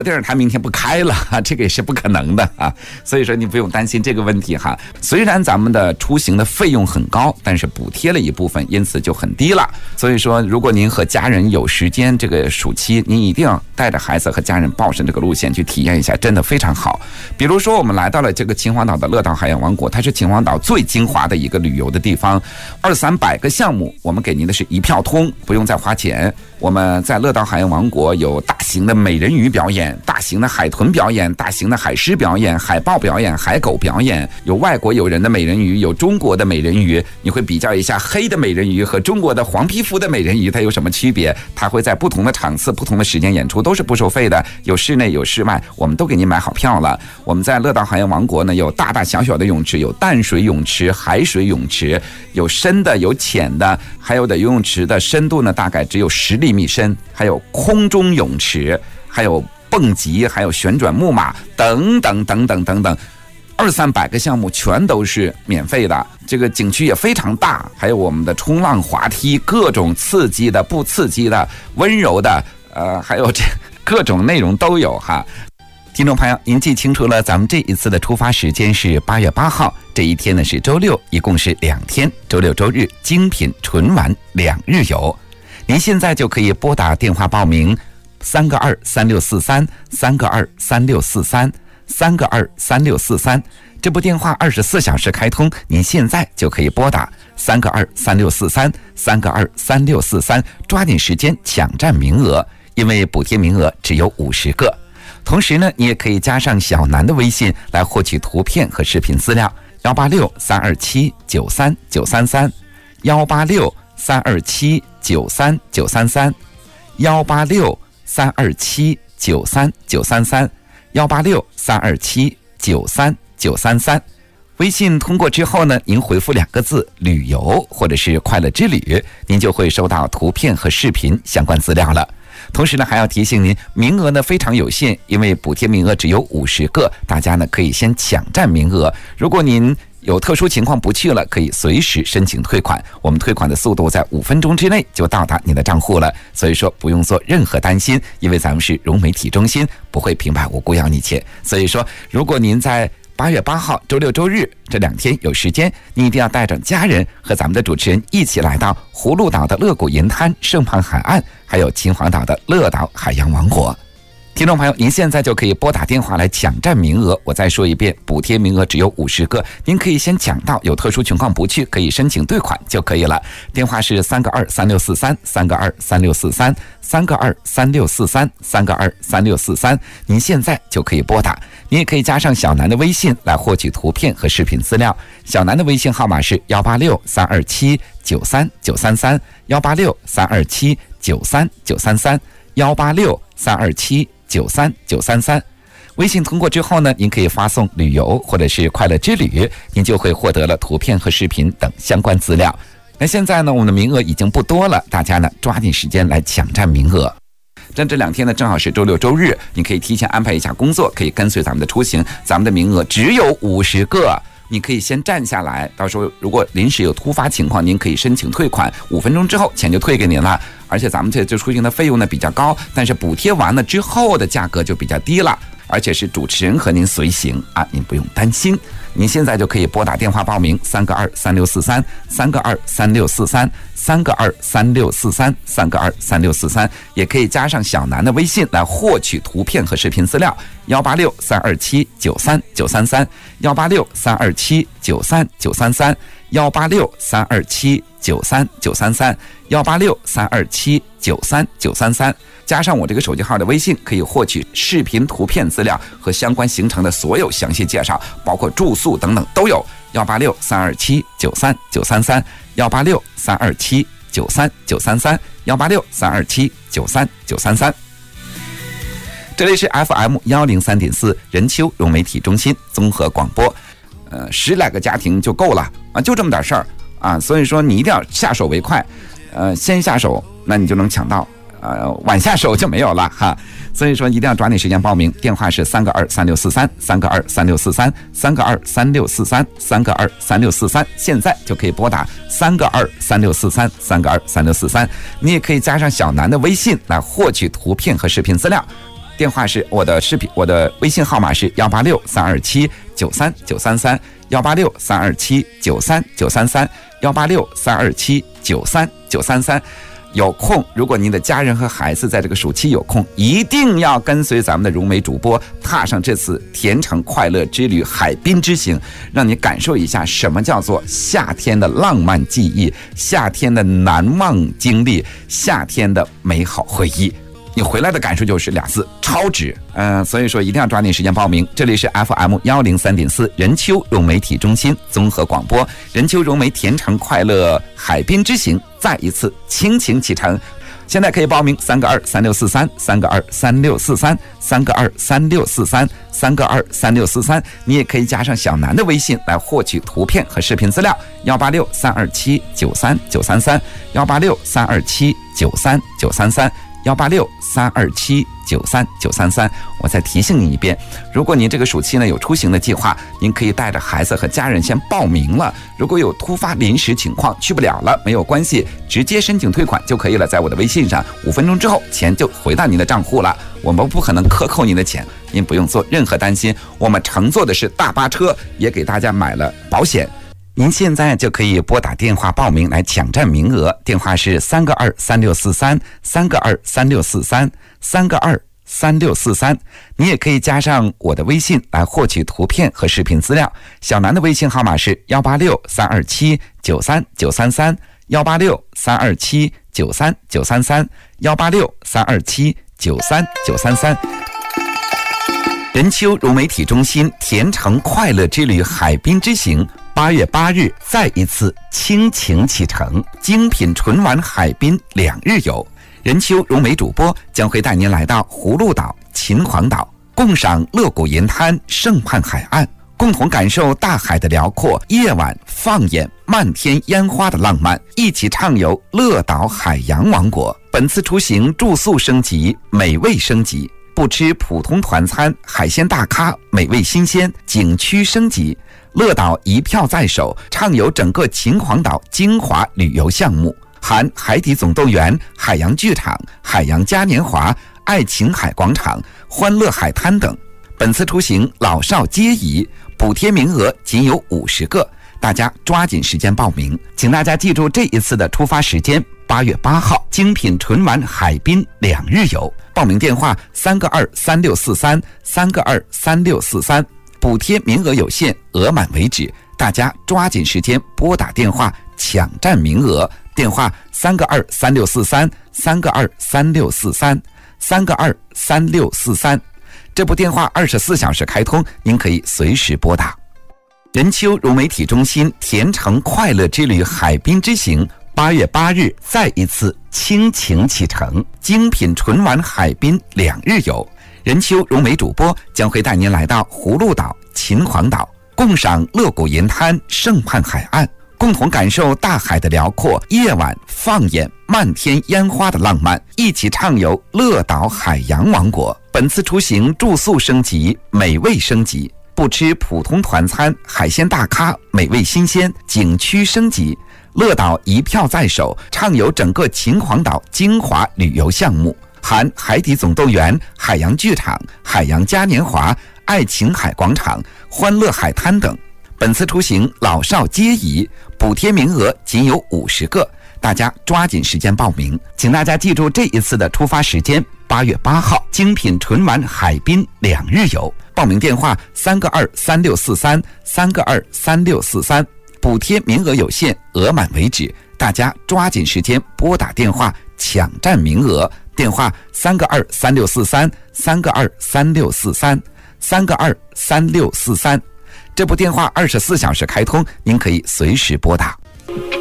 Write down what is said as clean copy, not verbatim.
电视台明天不开了，这个也是不可能的啊。所以说你不用担心这个问题哈。虽然咱们的出行的费用很高，但是补贴了一部分，因此就很低了。所以说，如果您和家人有时间，这个暑期您一定要带着孩子和家人报上这个路线去体验一下，真的非常好。比如说，我们来到了这个秦皇岛的乐岛海洋王国，它是秦皇岛最精华的一个旅游的地方，200-300个项目，我们给您的是一票通，不用再花钱。我们在乐岛海洋王国有大型的美人鱼表演，大型的海豚表演，大型的海狮表演，海豹表演，海狗表演，有外国友人的美人鱼，有中国的美人鱼，你会比较一下黑的美人鱼和中国的黄皮肤的美人鱼它有什么区别。它会在不同的场次不同的时间演出，都是不收费的，有室内有室外，我们都给您买好票了。我们在乐岛海洋王国呢，有大大小小的泳池，有淡水泳池、海水泳池，有深的有浅的，还有的游泳池的深度呢大概只有10厘米深，还有空中泳池，还有蹦极，还有旋转木马等等等等等等，200-300个项目全都是免费的。这个景区也非常大，还有我们的冲浪滑梯，各种刺激的、不刺激的、温柔的，还有这各种内容都有哈。听众朋友，您记清楚了，咱们这一次的出发时间是8月8号，这一天呢是周六，一共是2天，周六周日精品纯玩2日游。您现在就可以拨打电话报名3个2 3643 3个2 3643 3个2 3643，这部电话24小时开通，您现在就可以拨打3个2 3643 3个2 3643，抓紧时间抢占名额，因为补贴名额只有50个。同时呢，你也可以加上小南的微信来获取图片和视频资料，186-327-93933 186-327-93933 186-327-93933 186-327-93933。微信通过之后呢，您回复2个字旅游或者是快乐之旅，您就会收到图片和视频相关资料了。同时呢，还要提醒您，名额呢非常有限，因为补贴名额只有50个，大家呢可以先抢占名额。如果您有特殊情况不去了，可以随时申请退款，我们退款的速度在5分钟之内就到达您的账户了，所以说不用做任何担心，因为咱们是融媒体中心，不会平白无故要你钱。所以说，如果您在8月8号周六周日这2天有时间，你一定要带着家人和咱们的主持人一起来到葫芦岛的乐谷银滩、圣胖海岸，还有秦皇岛的乐岛海洋王国。听众朋友，您现在就可以拨打电话来抢占名额。我再说一遍，补贴名额只有50个，您可以先抢到，有特殊情况不去可以申请兑款就可以了。电话是3个2 3643 3个2 3643 3个2 3643 3个2 3643，您现在就可以拨打。你也可以加上小南的微信来获取图片和视频资料。小南的微信号码是186-327-93933 186-327-93933 186-327-93933。微信通过之后呢，您可以发送旅游或者是快乐之旅，您就会获得了图片和视频等相关资料。那现在呢，我们的名额已经不多了，大家呢抓紧时间来抢占名额。这2天呢正好是周六周日，你可以提前安排一下工作，可以跟随咱们的出行，咱们的名额只有50个，你可以先站下来，到时候如果临时有突发情况，您可以申请退款，5分钟之后钱就退给您了。而且咱们这出行的费用呢比较高，但是补贴完了之后的价格就比较低了，而且是主持人和您随行啊，您不用担心。您现在就可以拨打电话报名3个2 3643 3个2 3643 3个2 3643 3个2 3643，也可以加上小南的微信来获取图片和视频资料186-327-93933 186-327-93933 186-327-93933 186-327-93933，加上我这个手机号的微信，可以获取视频、图片资料和相关行程的所有详细介绍，包括住宿等等都有。186-327-93933 186-327-93933 186-327-93933。这里是 FM103.4 人丘融媒体中心综合广播，10来个家庭就够了啊，就这么点事儿啊，所以说你一定要下手为快，先下手那你就能抢到，晚下手就没有了哈。所以说一定要抓紧时间报名，电话是3个2 3643 3个2 3643 3个2 3643 3个2 3643，现在就可以拨打3个2 3643 3个2 3643，你也可以加上小南的微信来获取图片和视频资料。 电话是我的微信号码是186-327-93933，186-327-93933，186-327-93933。有空，如果您的家人和孩子在这个暑期有空，一定要跟随咱们的融媒主播踏上这次甜橙快乐之旅海滨之行，让你感受一下什么叫做夏天的浪漫记忆，夏天的难忘经历，夏天的美好回忆。你回来的感受就是俩字：超值。所以说一定要抓紧时间报名。这里是 FM103.4 任丘融媒体中心综合广播，任丘融媒甜橙快乐海滨之行再一次倾情启程。现在可以报名3个23643，3个23643，3个23643，3个23643，你也可以加上小南的微信来获取图片和视频资料，186-327-93933，186-327-93933，186-327-93933。我再提醒你一遍，如果您这个暑期呢有出行的计划，您可以带着孩子和家人先报名了。如果有突发临时情况去不了了，没有关系，直接申请退款就可以了。在我的微信上，5分钟之后钱就回到您的账户了。我们不可能克扣您的钱，您不用做任何担心。我们乘坐的是大巴车，也给大家买了保险。您现在就可以拨打电话报名来抢占名额，电话是3个23643，3个23643，3个23643。你也可以加上我的微信来获取图片和视频资料。小南的微信号码是186-327-93933，186-327-93933，186-327-93933。任丘融媒体中心甜橙快乐之旅海滨之行8月8日再一次倾情启程，精品纯玩海滨2日游。任丘融媒主播将会带您来到葫芦岛、秦皇岛，共赏乐谷银滩、胜畔海岸，共同感受大海的辽阔，夜晚放眼漫天烟花的浪漫，一起畅游乐岛海洋王国。本次出行住宿升级，美味升级，不吃普通团餐，海鲜大咖，美味新鲜，景区升级。乐岛一票在手，畅游整个秦皇岛精华旅游项目，含海底总动员、海洋剧场、海洋嘉年华、爱琴海广场、欢乐海滩等。本次出行老少皆宜，补贴名额仅有50个，大家抓紧时间报名。请大家记住这一次的出发时间：8月8号，精品纯玩海滨2日游。报名电话3个23643，3个23643，补贴名额有限，额满为止，大家抓紧时间拨打电话抢占名额。电话3个23643，3个23643，3个23643。这部电话24小时开通，您可以随时拨打。任丘融媒体中心甜橙快乐之旅海滨之行8月8日再一次倾情启程，精品纯玩海滨2日游。任丘融媒主播将会带您来到葫芦岛、秦皇岛，共赏乐谷银滩、胜畔海岸，共同感受大海的辽阔，夜晚放眼漫天烟花的浪漫，一起畅游乐岛海洋王国。本次出行住宿升级，美味升级，不吃普通团餐，海鲜大咖，美味新鲜，景区升级。乐岛一票在手，畅游整个秦皇岛精华旅游项目，含海底总动员、海洋剧场、海洋嘉年华、爱琴海广场、欢乐海滩等。本次出行老少皆宜，补贴名额仅有50个，大家抓紧时间报名。请大家记住这一次的出发时间：8月8号，精品纯玩海滨2日游。报名电话3个23643，3个23643，补贴名额有限，额满为止，大家抓紧时间拨打电话抢占名额。电话3个23643，3个23643，3个23643。这部电话24小时开通，您可以随时拨打。